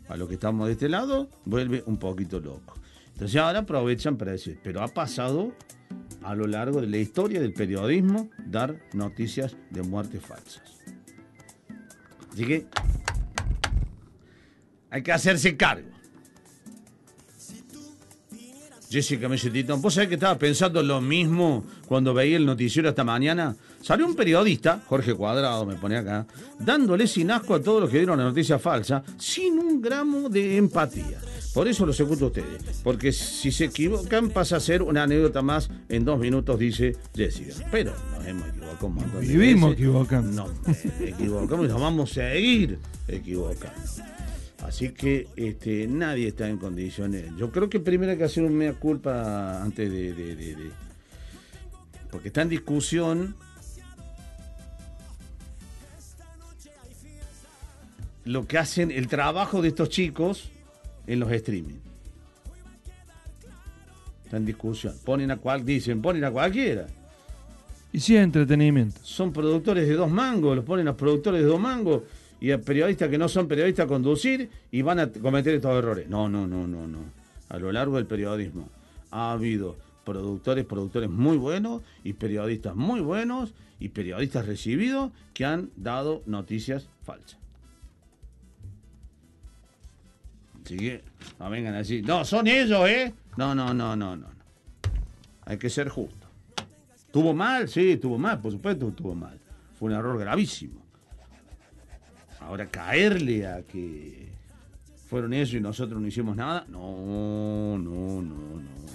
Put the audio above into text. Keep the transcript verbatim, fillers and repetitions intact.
a los que estamos de este lado, vuelve un poquito loco. Entonces ahora aprovechan para decir, pero ha pasado a lo largo de la historia del periodismo dar noticias de muertes falsas. Así que hay que hacerse cargo. Jessica Messetito, ¿vos sabés que estaba pensando lo mismo cuando veía el noticiero esta mañana? Salió un periodista, Jorge Cuadrado me pone acá, dándole sin asco a todos los que dieron la noticia falsa, sin un gramo de empatía. Por eso los escucho a ustedes, porque si se equivocan pasa a ser una anécdota más en dos minutos, dice Jessica. Pero nos hemos equivocado un montón de Vivimos veces. equivocando. Nos equivocamos y nos vamos a seguir equivocando. Así que este, nadie está en condiciones. Yo creo que primero hay que hacer un mea culpa antes de, de, de, de... Porque está en discusión lo que hacen, el trabajo de estos chicos en los streaming. Está en discusión. Ponen a cual, dicen, ponen a cualquiera. Y sí, entretenimiento. Son productores de dos mangos, los ponen a productores de dos mangos y a periodistas que no son periodistas a conducir y van a cometer estos errores. No, no, no, no, no. A lo largo del periodismo ha habido productores, productores muy buenos y periodistas muy buenos y periodistas recibidos que han dado noticias falsas. Así que no vengan a decir, no, son ellos, ¿eh? No, no, no, no, no. Hay que ser justo. ¿Tuvo mal? Sí, tuvo mal, por supuesto tuvo mal. Fue un error gravísimo. Ahora caerle a que fueron ellos y nosotros no hicimos nada, no, no, no, no.